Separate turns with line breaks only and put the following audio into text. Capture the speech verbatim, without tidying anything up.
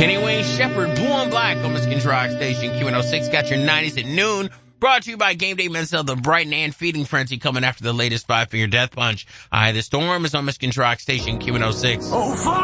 Kenny Wayne Shepherd, Blue on Black on Michigan's Rock Station, Q one oh six. Got your nineties at noon. Brought to you by Game Day Menzel, the Brighton and Feeding Frenzy, coming after the latest five-finger death punch. Eye the Storm is on Michigan's Rock Station, Q one oh six.
Oh,